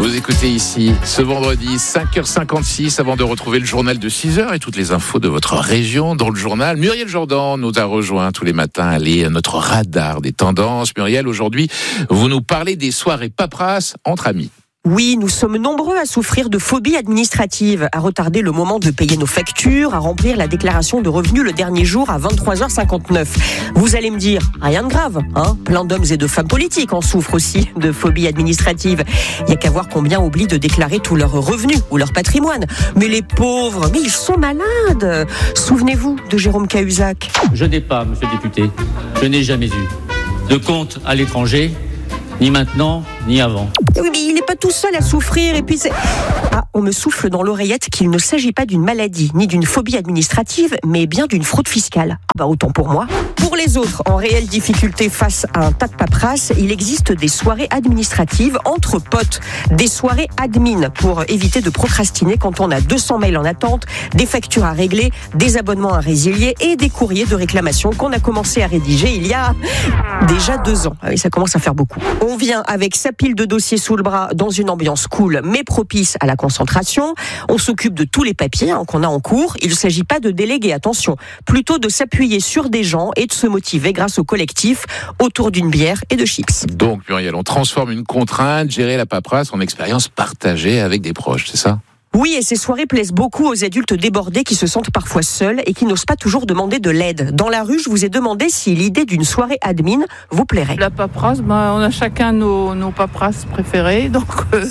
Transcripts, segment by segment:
Vous écoutez ici ce vendredi 5h56 avant de retrouver le journal de 6h et toutes les infos de votre région dans le journal. Muriel Jourdan nous a rejoint tous les matins. Elle est notre radar des tendances. Muriel, aujourd'hui, vous nous parlez des soirées paperasses entre amis. Oui, nous sommes nombreux à souffrir de phobie administrative, à retarder le moment de payer nos factures, à remplir la déclaration de revenus le dernier jour à 23h59. Vous allez me dire, rien de grave, hein ? Plein d'hommes et de femmes politiques en souffrent aussi de phobie administrative. Il n'y a qu'à voir combien oublient de déclarer tous leurs revenus ou leur patrimoine. Mais les pauvres, mais ils sont malades. Souvenez-vous de Jérôme Cahuzac. Je n'ai pas, monsieur le député, je n'ai jamais eu de compte à l'étranger, ni maintenant, ni avant. Oui, mais il n'est pas tout seul à souffrir. Et puis c'est... Ah, on me souffle dans l'oreillette qu'il ne s'agit pas d'une maladie, ni d'une phobie administrative, mais bien d'une fraude fiscale. Ah bah autant pour moi. Pour les autres, en réelle difficulté face à un tas de paperasse, il existe des soirées administratives entre potes. Des soirées admin pour éviter de procrastiner quand on a 200 mails en attente, des factures à régler, des abonnements à résilier et des courriers de réclamation qu'on a commencé à rédiger il y a déjà 2 ans. Ah oui, ça commence à faire beaucoup. On vient avec sa pile de dossiers sous le bras dans une ambiance cool mais propice à la concentration. On s'occupe de tous les papiers qu'on a en cours. Il ne s'agit pas de déléguer, attention, plutôt de s'appuyer sur des gens et de se motiver grâce au collectif autour d'une bière et de chips. Donc Muriel, on transforme une contrainte, gérer la paperasse en expérience partagée avec des proches, c'est ça ? Oui, et ces soirées plaisent beaucoup aux adultes débordés qui se sentent parfois seuls et qui n'osent pas toujours demander de l'aide. Dans la rue, je vous ai demandé si l'idée d'une soirée admin vous plairait. La paperasse, on a chacun nos paperasses préférées. Donc,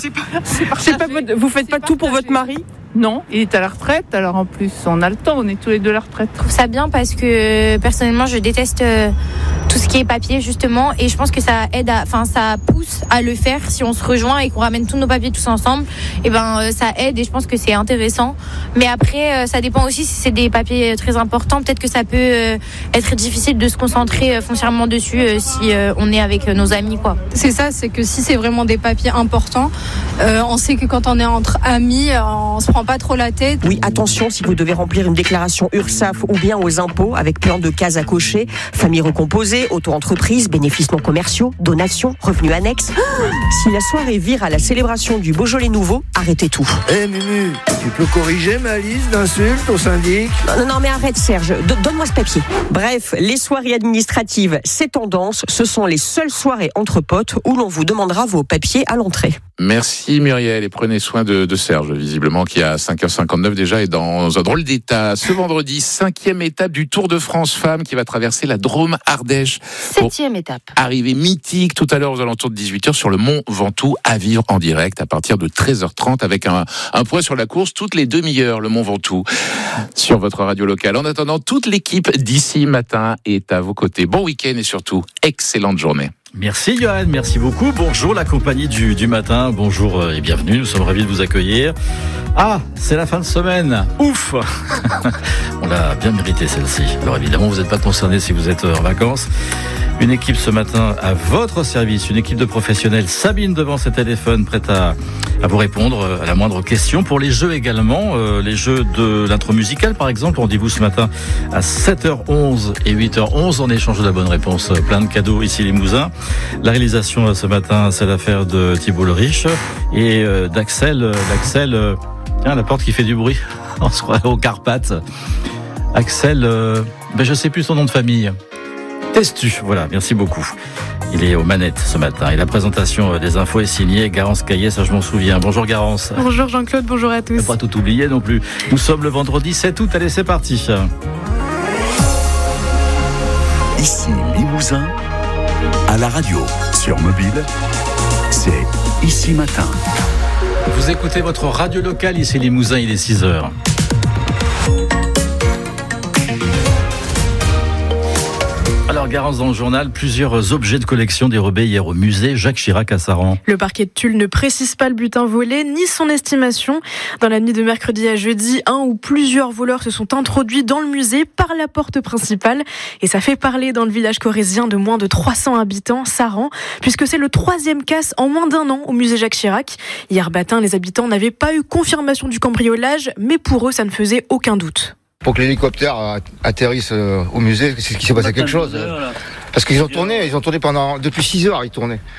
vous faites pas tout pour votre mari ? Non, il est à la retraite, alors en plus on a le temps, on est tous les deux à la retraite. Je trouve ça bien parce que personnellement je déteste tout ce qui est papier justement et je pense que ça aide, ça pousse à le faire si on se rejoint et qu'on ramène tous nos papiers tous ensemble. Et ça aide et je pense que c'est intéressant. Mais après ça dépend aussi si c'est des papiers très importants, peut-être que ça peut être difficile de se concentrer foncièrement dessus si on est avec nos amis quoi. C'est ça, c'est que si c'est vraiment des papiers importants, on sait que quand on est entre amis, on se prend pas trop la tête. Oui, attention, si vous devez remplir une déclaration URSSAF ou bien aux impôts avec plein de cases à cocher, famille recomposée, auto-entreprise, bénéfices non commerciaux, donations, revenus annexes. Si la soirée vire à la célébration du Beaujolais nouveau, arrêtez tout. Mumu, tu peux corriger ma liste d'insultes au syndic ? Non, mais arrête Serge, donne-moi ce papier. Bref, les soirées administratives, c'est tendance, ce sont les seules soirées entre potes où l'on vous demandera vos papiers à l'entrée. Merci Muriel et prenez soin de Serge, visiblement qui à 5h59 déjà est dans un drôle d'état. Ce vendredi, 5e étape du Tour de France Femmes qui va traverser la Drôme-Ardèche. 7e étape. Arrivée mythique tout à l'heure aux alentours de 18h sur le Mont Ventoux à vivre en direct à partir de 13h30 avec un point sur la course toutes les demi-heures, le Mont Ventoux sur votre radio locale. En attendant, toute l'équipe d'ici matin est à vos côtés. Bon week-end et surtout, excellente journée. Merci Johan, merci beaucoup. Bonjour la compagnie du matin, bonjour et bienvenue, nous sommes ravis de vous accueillir. Ah, c'est la fin de semaine, ouf. On l'a bien mérité celle-ci. Alors évidemment, vous n'êtes pas concernés si vous êtes en vacances. Une équipe ce matin à votre service, une équipe de professionnels. Sabine devant ses téléphones, prête à vous répondre à la moindre question. Pour les jeux également, les jeux de l'intro musicale par exemple, rendez-vous ce matin à 7h11 et 8h11 en échange de la bonne réponse. Plein de cadeaux ici les Mousins. La réalisation ce matin, c'est l'affaire de Thibault le Riche et d'Axel. Tiens, la porte qui fait du bruit. On se croit aux Carpates. Axel, je sais plus son nom de famille. Testu, voilà, merci beaucoup. Il est aux manettes ce matin et la présentation des infos est signée Garance Caillet, ça je m'en souviens. Bonjour Garance. Bonjour Jean-Claude, bonjour à tous. Pas tout oublié non plus. Nous sommes le vendredi 7 août, allez c'est parti. Ici Limousin, à la radio, sur mobile, c'est Ici Matin. Vous écoutez votre radio locale, ici Limousin, il est 6h. Alors Garance, dans le journal, plusieurs objets de collection dérobés hier au musée Jacques Chirac à Saran. Le parquet de Tulle ne précise pas le butin volé ni son estimation. Dans la nuit de mercredi à jeudi, un ou plusieurs voleurs se sont introduits dans le musée par la porte principale. Et ça fait parler dans le village corrézien de moins de 300 habitants, Saran, puisque c'est le 3e casse en moins d'1 an au musée Jacques Chirac. Hier matin, les habitants n'avaient pas eu confirmation du cambriolage, mais pour eux, ça ne faisait aucun doute. Pour que l'hélicoptère atterrisse au musée, c'est qu'il s'est passé quelque chose. Parce qu'ils ont tourné, depuis 6 heures, ils tournaient.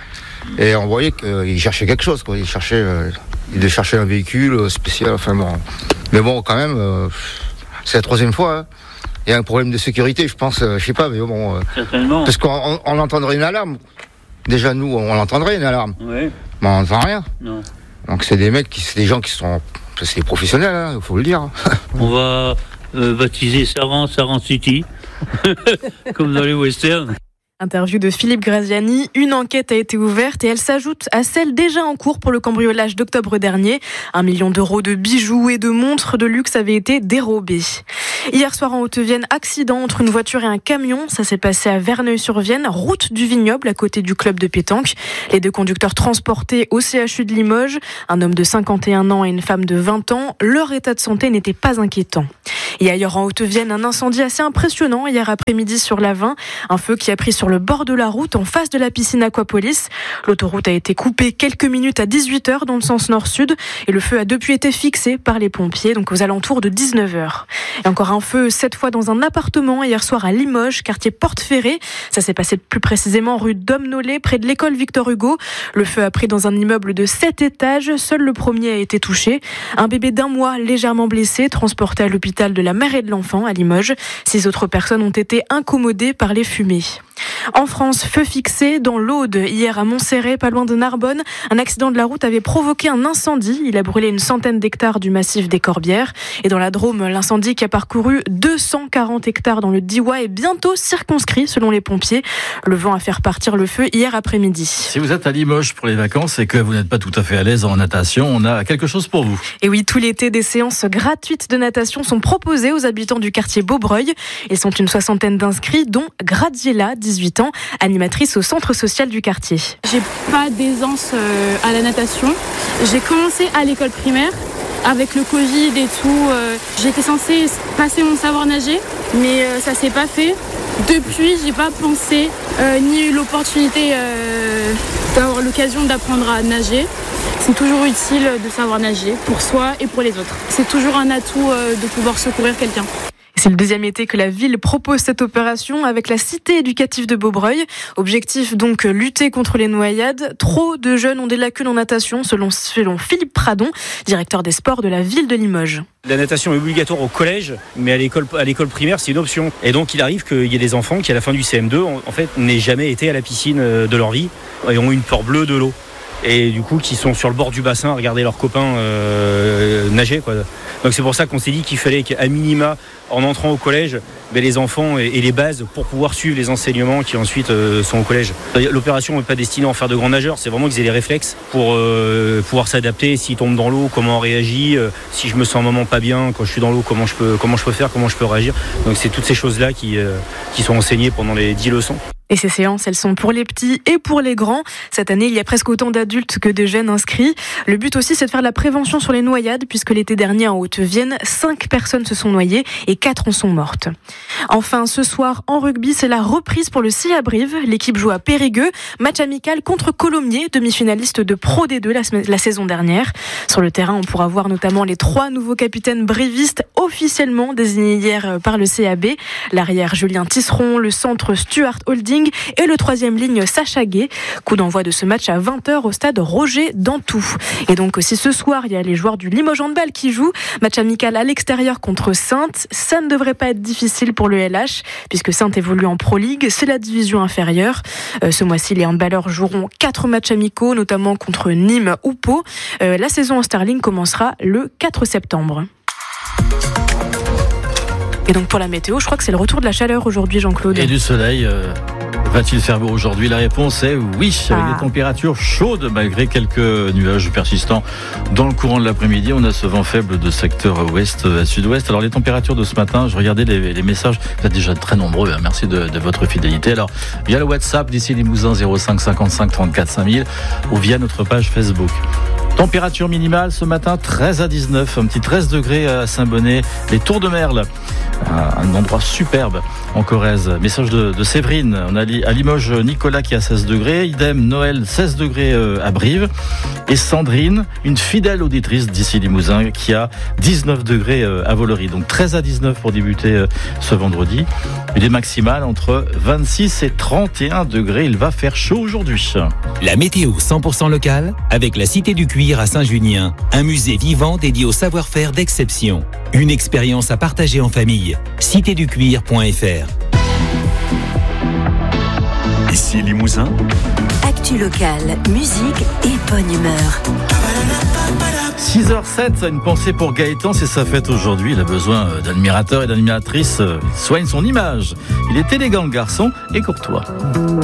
Et on voyait qu'il cherchait quelque chose, quoi. Il devait chercher un véhicule spécial, enfin bon. Mais bon, quand même, c'est la 3e fois, hein. Il y a un problème de sécurité, je pense, je sais pas, mais bon. Certainement. Parce qu'on entendrait une alarme. Déjà, nous, on entendrait une alarme. Oui. Mais on n'entend rien. Non. Donc c'est des gens qui sont. C'est des professionnels, hein, il faut le dire. On va baptiser Saran City, comme dans les westerns. Interview de Philippe Graziani. Une enquête a été ouverte et elle s'ajoute à celle déjà en cours pour le cambriolage d'octobre dernier. 1 million d'euros de bijoux et de montres de luxe avaient été dérobés. Hier soir en Haute-Vienne, accident entre une voiture et un camion. Ça s'est passé à Verneuil-sur-Vienne, route du Vignoble, à côté du club de pétanque. Les 2 conducteurs transportés au CHU de Limoges, un homme de 51 ans et une femme de 20 ans. Leur état de santé n'était pas inquiétant. Et ailleurs en Haute-Vienne, un incendie assez impressionnant hier après-midi sur la 20. Un feu qui a pris sur le bord de la route en face de la piscine Aquapolis. L'autoroute a été coupée quelques minutes à 18h dans le sens nord-sud et le feu a depuis été fixé par les pompiers, donc aux alentours de 19h. Et encore un feu, cette fois dans un appartement hier soir à Limoges, quartier Porte-Ferrée. Ça s'est passé plus précisément rue Dom-Nollet, près de l'école Victor Hugo. Le feu a pris dans un immeuble de 7 étages. Seul le premier a été touché. Un bébé d'1 mois légèrement blessé, transporté à l'hôpital de la mère et de l'enfant à Limoges. 6 autres personnes ont été incommodées par les fumées. En France, feu fixé dans l'Aude. Hier à Montserrat, pas loin de Narbonne, un accident de la route avait provoqué un incendie. Il a brûlé une centaine d'hectares du massif des Corbières. Et dans la Drôme, l'incendie qui a parcouru 240 hectares dans le Diois est bientôt circonscrit selon les pompiers. Le vent a fait repartir le feu hier après-midi. Si vous êtes à Limoges pour les vacances et que vous n'êtes pas tout à fait à l'aise en natation, on a quelque chose pour vous. Et oui, tout l'été, des séances gratuites de natation sont proposées aux habitants du quartier Beaubreuil. Ils sont une 60aine d'inscrits, dont Graziella, 18 ans, animatrice au centre social du quartier. J'ai pas d'aisance à la natation. J'ai commencé à l'école primaire. Avec le Covid et tout, j'étais censée passer mon savoir nager, mais ça s'est pas fait. Depuis, j'ai pas pensé ni eu l'opportunité d'avoir l'occasion d'apprendre à nager. C'est toujours utile de savoir nager pour soi et pour les autres. C'est toujours un atout de pouvoir secourir quelqu'un. C'est le 2e été que la ville propose cette opération avec la cité éducative de Beaubreuil. Objectif donc lutter contre les noyades. Trop de jeunes ont des lacunes en natation selon Philippe Pradon, directeur des sports de la ville de Limoges. La natation est obligatoire au collège, mais à l'école primaire, c'est une option. Et donc, il arrive qu'il y ait des enfants qui, à la fin du CM2, en fait, n'aient jamais été à la piscine de leur vie et ont une peur bleue de l'eau. Et du coup, qui sont sur le bord du bassin à regarder leurs copains nager, quoi. Donc c'est pour ça qu'on s'est dit qu'il fallait qu'à minima, en entrant au collège, les enfants aient les bases pour pouvoir suivre les enseignements qui ensuite sont au collège. L'opération n'est pas destinée à en faire de grands nageurs, c'est vraiment qu'ils aient les réflexes pour pouvoir s'adapter. S'ils tombent dans l'eau, comment on réagit, si je me sens un moment pas bien quand je suis dans l'eau, comment je peux faire, comment je peux réagir. Donc c'est toutes ces choses-là qui sont enseignées pendant les 10 leçons. Et ces séances, elles sont pour les petits et pour les grands. Cette année, il y a presque autant d'adultes que de jeunes inscrits. Le but aussi, c'est de faire de la prévention sur les noyades, puisque l'été dernier, en Haute-Vienne, 5 personnes se sont noyées et 4 en sont mortes. Enfin, ce soir, en rugby, c'est la reprise pour le CIA Brive. L'équipe joue à Périgueux. Match amical contre Colomiers, demi-finaliste de Pro D2 la saison dernière. Sur le terrain, on pourra voir notamment les 3 nouveaux capitaines brivistes officiellement désignés hier par le CAB. L'arrière Julien Tisseron, le centre Stuart Holding et le 3e ligne Sacha Gay. Coup d'envoi de ce match à 20h au stade Roger d'Antou. Et donc aussi ce soir, il y a les joueurs du Limoges Handball qui jouent. Match amical à l'extérieur contre Saintes. Ça ne devrait pas être difficile pour le LH puisque Saintes évolue en Pro League. C'est la division inférieure. Ce mois-ci, les handballeurs joueront 4 matchs amicaux, notamment contre Nîmes ou Pau. La saison en Starling commencera le 4 septembre. Et donc pour la météo, je crois que c'est le retour de la chaleur aujourd'hui, Jean-Claude. Et du soleil. Va-t-il faire beau aujourd'hui ? La réponse est oui, avec des températures chaudes malgré quelques nuages persistants dans le courant de l'après-midi. On a ce vent faible de secteur ouest à sud-ouest. Alors les températures de ce matin, je regardais les messages, vous êtes déjà très nombreux, hein. Merci de votre fidélité. Alors via le WhatsApp d'ici Limousin 05 55 34 5000 ou via notre page Facebook. Température minimale ce matin 13 à 19, un petit 13 degrés à Saint-Bonnet, les Tours de Merle, un endroit superbe en Corrèze. Message de Séverine, on a à Limoges Nicolas qui a 16 degrés, idem Noël 16 degrés à Brive, et Sandrine, une fidèle auditrice d'ici Limousin qui a 19 degrés à Volery. Donc 13 à 19 pour débuter ce vendredi. Des maximales entre 26 et 31 degrés, il va faire chaud aujourd'hui. La météo 100% locale avec la Cité du Cuir à Saint-Junien, un musée vivant dédié au savoir-faire d'exception. Une expérience à partager en famille. citéducuir.fr. Ici Limousin. Actu locale, musique et bonne humeur. 6h07, une pensée pour Gaëtan, c'est sa fête aujourd'hui. Il a besoin d'admirateurs et d'admiratrices. Il soigne son image. Il est élégant le garçon et courtois.